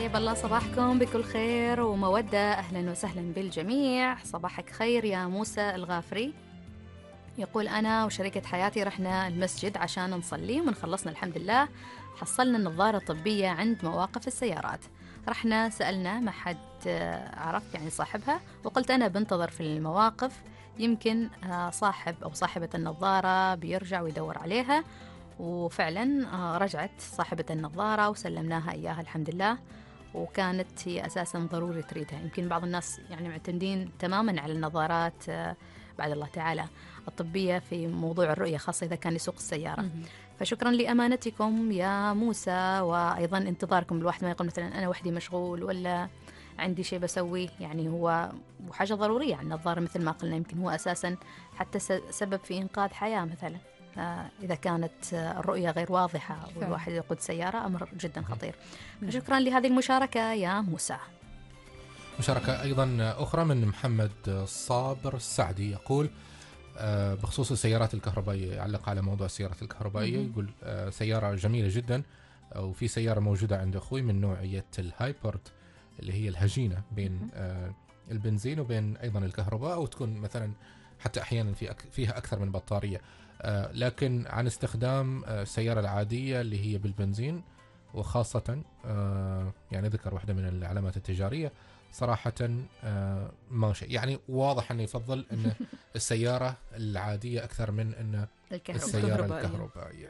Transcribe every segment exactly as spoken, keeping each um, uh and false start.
طيب الله صباحكم بكل خير ومودة، أهلا وسهلا بالجميع. صباحك خير يا موسى الغافري. يقول أنا وشريكة حياتي رحنا المسجد عشان نصلي، ومن خلصنا الحمد لله حصلنا النظارة الطبية عند مواقف السيارات. رحنا سألنا ما حد عرف يعني صاحبها، وقلت أنا بنتظر في المواقف يمكن صاحب أو صاحبة النظارة بيرجع ويدور عليها. وفعلا رجعت صاحبة النظارة وسلمناها إياها الحمد لله، وكانت هي أساسا ضروري تريدها. يمكن بعض الناس يعني معتمدين تماما على النظارات بعد الله تعالى الطبية في موضوع الرؤية، خاصة إذا كان يسوق السيارة. فشكرا لأمانتكم يا موسى، وأيضا انتظاركم. الواحد ما يقول مثلا أنا وحدي مشغول ولا عندي شيء بسوي، يعني هو وحاجة ضرورية. يعني النظارة مثل ما قلنا يمكن هو أساسا حتى سبب في إنقاذ حياة مثلا إذا كانت الرؤية غير واضحة والواحد يقود سيارة، أمر جدا خطير. فشكرا لهذه المشاركة يا موسى. مشاركة أيضا أخرى من محمد صابر السعدي، يقول بخصوص السيارات الكهربائية، يعلق على موضوع السيارات الكهربائية. يقول سيارة جميلة جدا، وفي سيارة موجودة عند أخوي من نوعية الهايبرد اللي هي الهجينة بين البنزين وبين أيضا الكهرباء، أو تكون مثلا حتى أحيانا في فيها أكثر من بطارية. لكن عن استخدام السيارة العادية اللي هي بالبنزين، وخاصة يعني ذكر واحدة من العلامات التجارية صراحة ما شيء، يعني واضح أنه يفضل أن السيارة العادية أكثر من أن السيارة الكهربائية.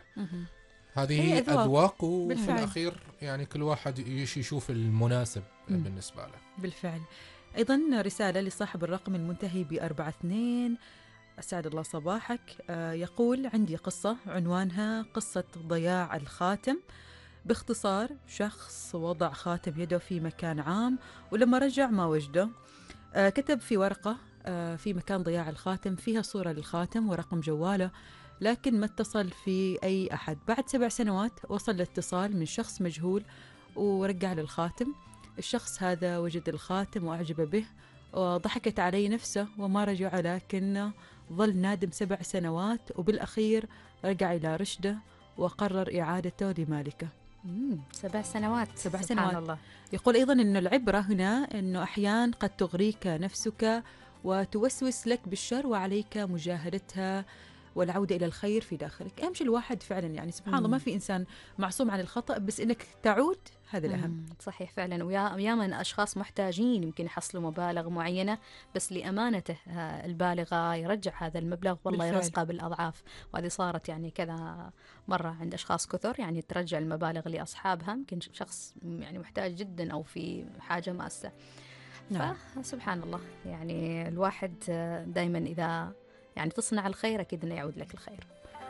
هذه أذواق، وفي الأخير يعني كل واحد يشوف المناسب بالنسبة له. بالفعل. أيضا رسالة لصاحب الرقم المنتهي بأربعة اثنين، أسعد الله صباحك. يقول عندي قصة عنوانها قصة ضياع الخاتم. باختصار، شخص وضع خاتم يده في مكان عام، ولما رجع ما وجده. كتب في ورقة في مكان ضياع الخاتم فيها صورة للخاتم ورقم جواله، لكن ما اتصل في أي أحد. بعد سبع سنوات وصل الاتصال من شخص مجهول ورجع للخاتم. الشخص هذا وجد الخاتم وأعجب به، وضحكت عليه نفسه وما رجع، لكن ظل نادم سبع سنوات، وبالأخير رجع إلى رشده وقرر إعادته لمالكه. مم. سبع سنوات سبع سبحان سنوات الله. يقول أيضا أن العبرة هنا أنه أحيان قد تغريك نفسك وتوسوس لك بالشر، وعليك مجاهدتها والعودة إلى الخير في داخلك. أهم شيء الواحد فعلا يعني سبحان الله ما في إنسان معصوم عن الخطأ، بس إنك تعود هذا الأهم. صحيح فعلا. ويا ويا من أشخاص محتاجين يمكن يحصلوا مبالغ معينة، بس لأمانته البالغة يرجع هذا المبلغ والله يرزقه بالأضعاف. وهذه صارت يعني كذا مرة عند أشخاص كثر، يعني ترجع المبالغ لأصحابها. يمكن شخص يعني محتاج جدا أو في حاجة ماسة. نعم. فسبحان الله، يعني الواحد دايما إذا يعني تصنع الخير أكيد أنه يعود لك الخير.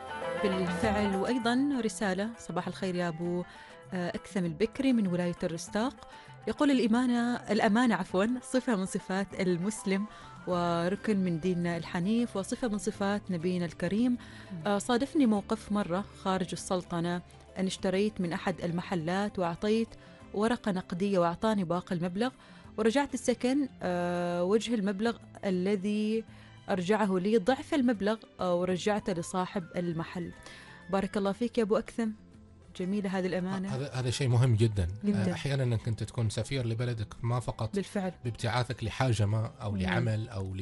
بالفعل. وأيضا رسالة صباح الخير يا أبو أكثم البكري من ولاية الرستاق. يقول الإمانة الأمانة عفوا صفة من صفات المسلم وركن من ديننا الحنيف وصفة من صفات نبينا الكريم. صادفني موقف مرة خارج السلطنة أن اشتريت من أحد المحلات وأعطيت ورقة نقدية وأعطاني باقي المبلغ، ورجعت السكن وجه المبلغ الذي أرجعه لي ضعف المبلغ ورجعته لصاحب المحل. بارك الله فيك يا أبو أكثم، جميلة هذه الأمانة. هذا هذا شيء مهم جدا, جداً. أحيانا أنك أنت تكون سفير لبلدك ما فقط بالفعل بابتعاثك لحاجة ما أو مم. لعمل أو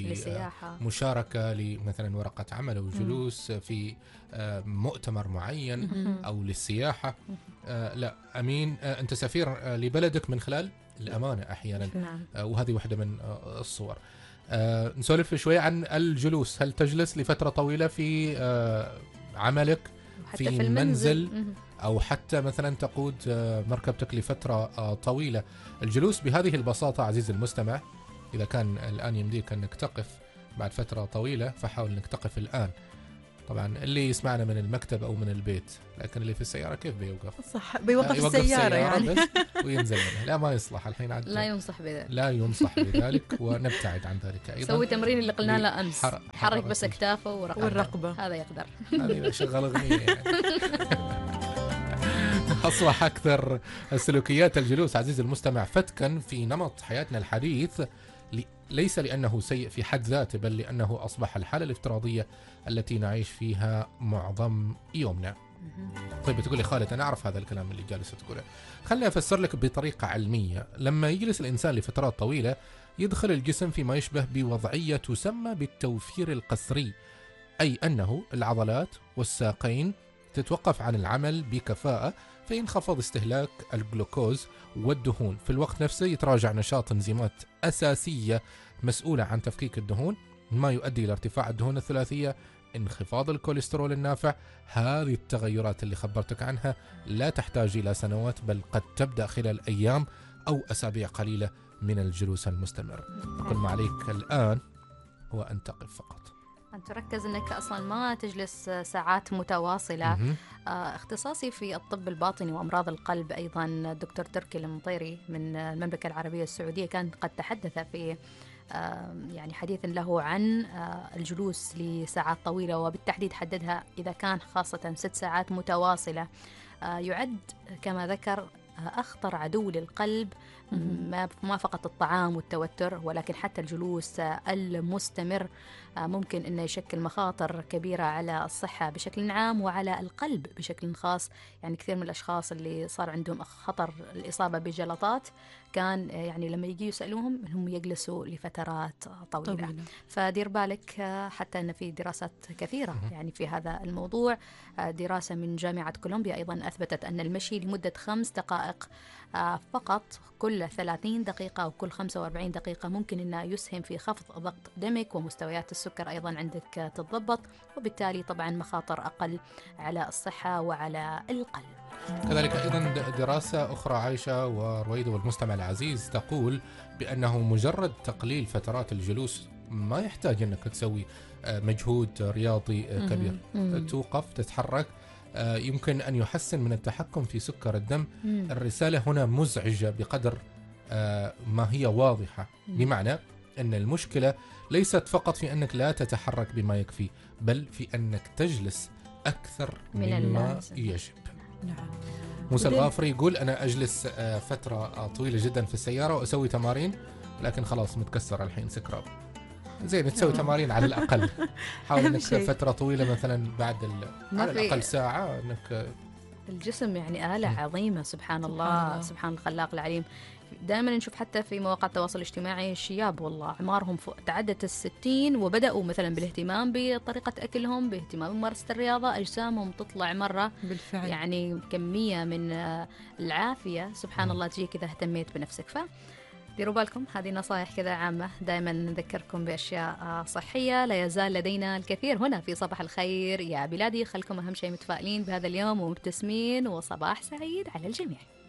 لمشاركة لمثلا ورقة عمل أو جلوس مم. في مؤتمر معين مم. أو للسياحة. آه لا أمين، آه أنت سفير آه لبلدك من خلال الأمانة أحيانا. آه وهذه واحدة من آه الصور. آه نسولف شوية عن الجلوس. هل تجلس لفترة طويلة في آه عملك في, في المنزل أو حتى مثلا تقود مركبتك لفترة طويلة؟ الجلوس بهذه البساطة عزيزي المستمع، إذا كان الآن يمديك أنك تقف بعد فترة طويلة فحاول أنك تقف الآن. طبعا اللي يسمعنا من المكتب أو من البيت، لكن اللي في السيارة كيف بيوقف؟ صح بيوقف السيارة, السيارة يعني بس وينزل منها. لا ما يصلح الحين عاد، لا ينصح بذلك، لا ينصح بذلك ونبتعد عن ذلك أيضا. سوي تمرين اللي قلنا له أمس، حر... حرك بس أكتافه ورقبة. والرقبة هذا يقدر. هذه شغل أغنية يعني. أصبح أكثر سلوكيات الجلوس عزيزي المستمع فتكا في نمط حياتنا الحديث، ليس لأنه سيء في حد ذاته، بل لأنه أصبح الحالة الافتراضية التي نعيش فيها معظم يومنا. طيب بتقول لي خالد أنا أعرف هذا الكلام اللي جالس تقوله، خليني أفسر لك بطريقة علمية. لما يجلس الإنسان لفترات طويلة يدخل الجسم فيما يشبه بوضعية تسمى بالتوفير القسري، أي أنه العضلات والساقين تتوقف عن العمل بكفاءة، فينخفض استهلاك الجلوكوز والدهون. في الوقت نفسه يتراجع نشاط انزيمات أساسية مسؤولة عن تفكيك الدهون، ما يؤدي إلى ارتفاع الدهون الثلاثية، انخفاض الكوليسترول النافع. هذه التغيرات اللي خبرتك عنها لا تحتاج إلى سنوات، بل قد تبدأ خلال أيام أو أسابيع قليلة من الجلوس المستمر. كل ما عليك الآن هو أن تقف فقط، أن تركز أنك أصلا ما تجلس ساعات متواصلة. آه اختصاصي في الطب الباطني وأمراض القلب أيضا الدكتور تركي المطيري من المملكة العربية السعودية كان قد تحدث في آه يعني حديث له عن آه الجلوس لساعات طويلة، وبالتحديد حددها إذا كان خاصة ست ساعات متواصلة آه يعد كما ذكر أخطر عدو للقلب، ما ما فقط الطعام والتوتر ولكن حتى الجلوس المستمر ممكن أنه يشكل مخاطر كبيرة على الصحة بشكل عام وعلى القلب بشكل خاص. يعني كثير من الأشخاص اللي صار عندهم خطر الإصابة بجلطات كان يعني لما يجي يسألوهم هم يجلسوا لفترات طويلة, طويلة. فدير بالك حتى أن في دراسات كثيرة يعني في هذا الموضوع. دراسة من جامعة كولومبيا أيضا أثبتت أن المشي لمدة خمس دقائق فقط كل ثلاثين دقيقة أو كل خمسة وأربعين دقيقة ممكن أنه يسهم في خفض ضغط دمك، ومستويات السكر أيضا عندك تتضبط، وبالتالي طبعا مخاطر أقل على الصحة وعلى القلب. كذلك أيضا دراسة أخرى عايشة ورويدة والمستمع العزيز تقول بأنه مجرد تقليل فترات الجلوس ما يحتاج أنك تسوي مجهود رياضي كبير، توقف تتحرك يمكن أن يحسن من التحكم في سكر الدم. مم. الرسالة هنا مزعجة بقدر ما هي واضحة، مم. بمعنى أن المشكلة ليست فقط في أنك لا تتحرك بما يكفي، بل في أنك تجلس أكثر مما يجب. نعم. موسى الغافري يقول أنا أجلس فترة طويلة جدا في السيارة وأسوي تمارين، لكن خلاص متكسر الحين سكراب. زين تسوي تمارين على الأقل، حاول أنك فترة طويلة مثلا بعد على الأقل ساعة أنك الجسم يعني آلة عظيمة سبحان الله، سبحان الخلاق العليم. دائما نشوف حتى في مواقع التواصل الاجتماعي الشياب والله أعمارهم تعدت الستين وبدأوا مثلا بالاهتمام بطريقة أكلهم، باهتمام بممارسة الرياضة، أجسامهم تطلع مرة بالفعل. يعني كمية من العافية سبحان الله تجيك إذا اهتميت بنفسك. ف ديروا بالكم، هذه نصائح كذا عامة، دائما نذكركم بأشياء صحية. لا يزال لدينا الكثير هنا في صباح الخير يا بلادي، خلكم أهم شيء متفائلين بهذا اليوم ومبتسمين، وصباح سعيد على الجميع.